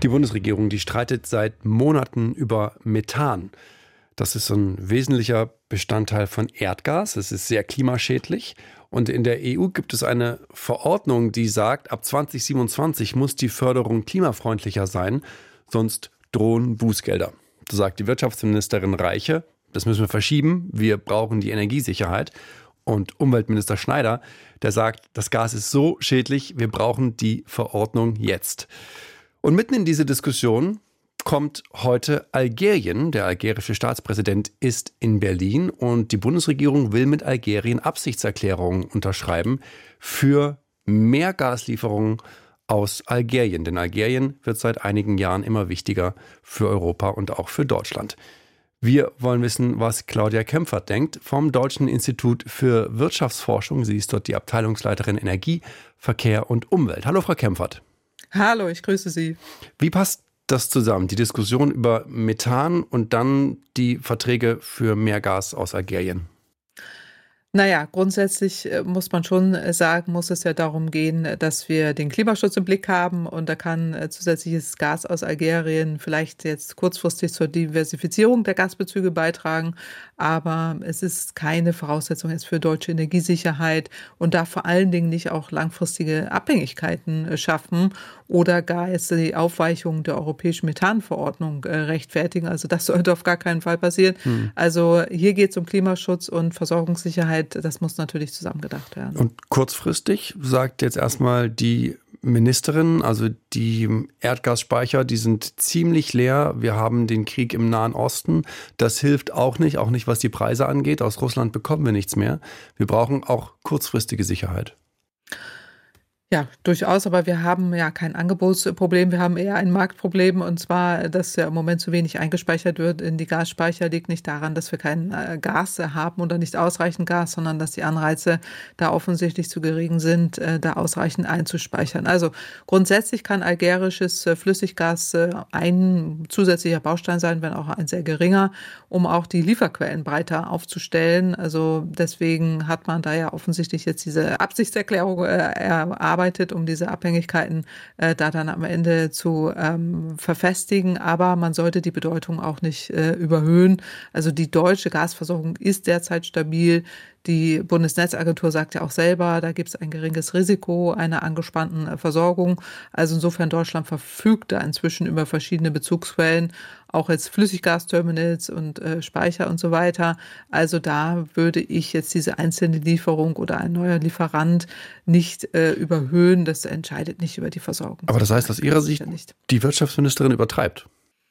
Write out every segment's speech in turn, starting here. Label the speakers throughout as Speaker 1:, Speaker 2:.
Speaker 1: Die Bundesregierung, die streitet seit Monaten über Methan. Das ist so ein wesentlicher Bestandteil von Erdgas. Es ist sehr klimaschädlich. Und in der EU gibt es eine Verordnung, die sagt, ab 2027 muss die Förderung klimafreundlicher sein, sonst drohen Bußgelder. So sagt die Wirtschaftsministerin Reiche, das müssen wir verschieben, wir brauchen die Energiesicherheit. Und Umweltminister Schneider, der sagt, das Gas ist so schädlich, wir brauchen die Verordnung jetzt. Und mitten in diese Diskussion kommt heute Algerien. Der algerische Staatspräsident ist in Berlin und die Bundesregierung will mit Algerien Absichtserklärungen unterschreiben für mehr Gaslieferungen aus Algerien. Denn Algerien wird seit einigen Jahren immer wichtiger für Europa und auch für Deutschland. Wir wollen wissen, was Claudia Kempfert denkt vom Deutschen Institut für Wirtschaftsforschung. Sie ist dort die Abteilungsleiterin Energie, Verkehr und Umwelt. Hallo, Frau Kempfert.
Speaker 2: Hallo, ich grüße Sie.
Speaker 1: Wie passt das zusammen, die Diskussion über Methan und dann die Verträge für mehr Gas aus Algerien?
Speaker 2: Naja, grundsätzlich muss man schon sagen, muss es ja darum gehen, dass wir den Klimaschutz im Blick haben und da kann zusätzliches Gas aus Algerien vielleicht jetzt kurzfristig zur Diversifizierung der Gasbezüge beitragen, aber es ist keine Voraussetzung jetzt für deutsche Energiesicherheit und darf vor allen Dingen nicht auch langfristige Abhängigkeiten schaffen oder gar jetzt die Aufweichung der europäischen Methanverordnung rechtfertigen. Also das sollte auf gar keinen Fall passieren. Also hier geht es um Klimaschutz und Versorgungssicherheit. Das muss natürlich zusammengedacht werden.
Speaker 1: Und kurzfristig sagt jetzt erstmal die Ministerin, also die Erdgasspeicher, die sind ziemlich leer. Wir haben den Krieg im Nahen Osten. Das hilft auch nicht was die Preise angeht. Aus Russland bekommen wir nichts mehr. Wir brauchen auch kurzfristige Sicherheit.
Speaker 2: Ja, durchaus, aber wir haben ja kein Angebotsproblem, wir haben eher ein Marktproblem und zwar, dass ja im Moment zu wenig eingespeichert wird in die Gasspeicher, liegt nicht daran, dass wir kein Gas haben oder nicht ausreichend Gas, sondern dass die Anreize da offensichtlich zu gering sind, da ausreichend einzuspeichern. Also grundsätzlich kann algerisches Flüssiggas ein zusätzlicher Baustein sein, wenn auch ein sehr geringer, um auch die Lieferquellen breiter aufzustellen. Also deswegen hat man da ja offensichtlich jetzt diese Absichtserklärung erarbeitet, um diese Abhängigkeiten da dann am Ende zu verfestigen. Aber man sollte die Bedeutung auch nicht überhöhen. Also die deutsche Gasversorgung ist derzeit stabil. Die Bundesnetzagentur sagt ja auch selber, da gibt es ein geringes Risiko einer angespannten Versorgung. Also insofern Deutschland verfügt da inzwischen über verschiedene Bezugsquellen, auch jetzt Flüssiggasterminals und Speicher und so weiter. Also da würde ich jetzt diese einzelne Lieferung oder ein neuer Lieferant nicht überhöhen. Das entscheidet nicht über die Versorgung.
Speaker 1: Aber das heißt aus Ihrer Sicht, die Wirtschaftsministerin übertreibt?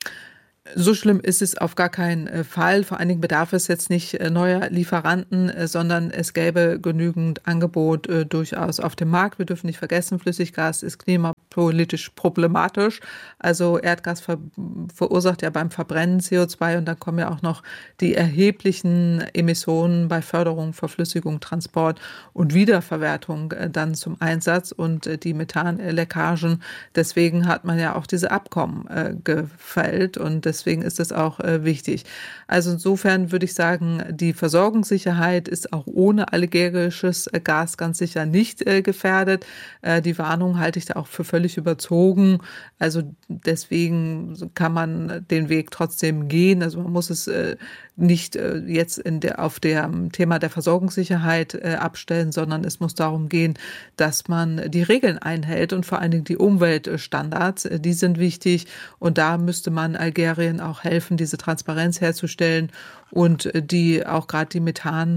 Speaker 2: So schlimm ist es auf gar keinen Fall. Vor allen Dingen bedarf es jetzt nicht neuer Lieferanten, sondern es gäbe genügend Angebot durchaus auf dem Markt. Wir dürfen nicht vergessen, Flüssiggas ist klimapolitisch problematisch. Also Erdgas verursacht ja beim Verbrennen CO2 und dann kommen ja auch noch die erheblichen Emissionen bei Förderung, Verflüssigung, Transport und Wiederverwertung dann zum Einsatz und die Methanleckagen. Deswegen hat man ja auch diese Abkommen gefällt und deswegen ist es auch wichtig. Also insofern würde ich sagen, die Versorgungssicherheit ist auch ohne algerisches Gas ganz sicher nicht gefährdet. Die Warnung halte ich da auch für völlig überzogen. Also deswegen kann man den Weg trotzdem gehen. Also man muss es nicht jetzt auf dem Thema der Versorgungssicherheit abstellen, sondern es muss darum gehen, dass man die Regeln einhält und vor allen Dingen die Umweltstandards, die sind wichtig und da müsste man Algerien auch helfen, diese Transparenz herzustellen und die auch gerade die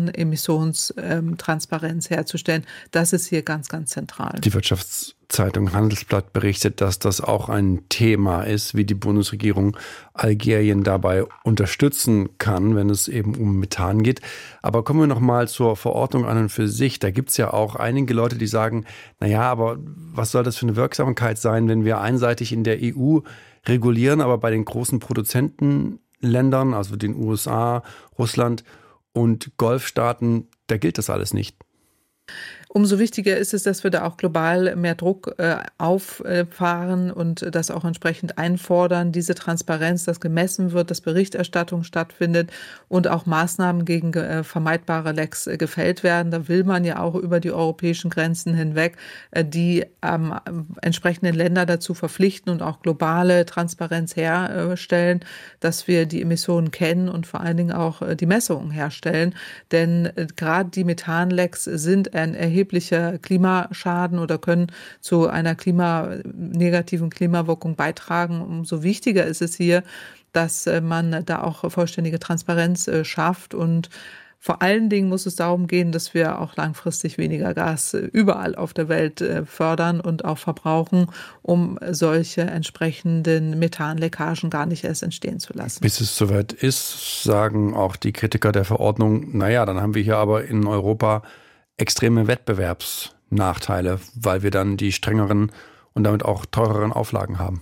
Speaker 2: Methanemissionstransparenz herzustellen. Das ist hier ganz, ganz zentral.
Speaker 1: Die Wirtschaftszeitung Handelsblatt berichtet, dass das auch ein Thema ist, wie die Bundesregierung Algerien dabei unterstützen kann, wenn es eben um Methan geht. Aber kommen wir noch mal zur Verordnung an und für sich. Da gibt es ja auch einige Leute, die sagen, naja, aber was soll das für eine Wirksamkeit sein, wenn wir einseitig in der EU regulieren, aber bei den großen Produzentenländern, also den USA, Russland und Golfstaaten, da gilt das alles nicht.
Speaker 2: Umso wichtiger ist es, dass wir da auch global mehr Druck auffahren und das auch entsprechend einfordern, diese Transparenz, dass gemessen wird, dass Berichterstattung stattfindet und auch Maßnahmen gegen vermeidbare Lecks gefällt werden. Da will man ja auch über die europäischen Grenzen hinweg die entsprechenden Länder dazu verpflichten und auch globale Transparenz herstellen, dass wir die Emissionen kennen und vor allen Dingen auch die Messungen herstellen. Denn gerade die Methanlecks sind ein erheblicher Klimaschaden oder können zu einer negativen Klimawirkung beitragen. Umso wichtiger ist es hier, dass man da auch vollständige Transparenz schafft und vor allen Dingen muss es darum gehen, dass wir auch langfristig weniger Gas überall auf der Welt fördern und auch verbrauchen, um solche entsprechenden Methanleckagen gar nicht erst entstehen zu lassen.
Speaker 1: Bis es soweit ist, sagen auch die Kritiker der Verordnung, naja, dann haben wir hier aber in Europa extreme Wettbewerbsnachteile, weil wir dann die strengeren und damit auch teureren Auflagen haben.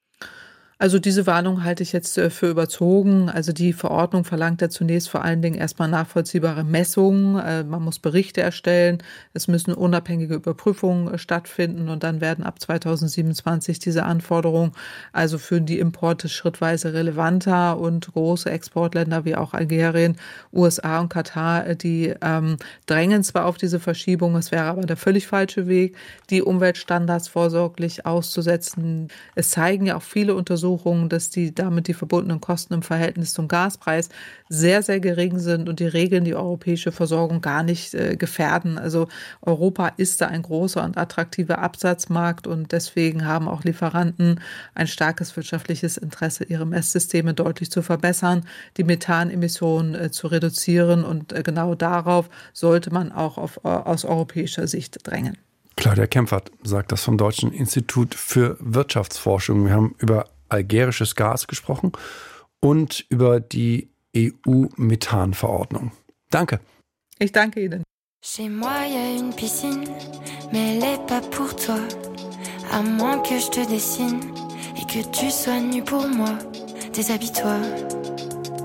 Speaker 2: Also diese Warnung halte ich jetzt für überzogen. Also die Verordnung verlangt ja zunächst vor allen Dingen erstmal nachvollziehbare Messungen. Man muss Berichte erstellen. Es müssen unabhängige Überprüfungen stattfinden und dann werden ab 2027 diese Anforderungen also für die Importe schrittweise relevanter und große Exportländer wie auch Algerien, USA und Katar, die drängen zwar auf diese Verschiebung, es wäre aber der völlig falsche Weg, die Umweltstandards vorsorglich auszusetzen. Es zeigen ja auch viele Untersuchungen, dass die damit die verbundenen Kosten im Verhältnis zum Gaspreis sehr, sehr gering sind und die Regeln die europäische Versorgung gar nicht gefährden. Also Europa ist da ein großer und attraktiver Absatzmarkt und deswegen haben auch Lieferanten ein starkes wirtschaftliches Interesse, ihre Messsysteme deutlich zu verbessern, die Methanemissionen zu reduzieren und genau darauf sollte man auch aus europäischer Sicht drängen.
Speaker 1: Claudia Kempfert sagt das vom Deutschen Institut für Wirtschaftsforschung. Wir haben über algerisches Gas gesprochen und über die EU-Methanverordnung. Danke.
Speaker 2: Ich danke Ihnen.
Speaker 3: Chez moi, y a une piscine, mais elle est pas pour toi. À moins que je te dessine et que tu sois nu pour moi. Déshabille-toi.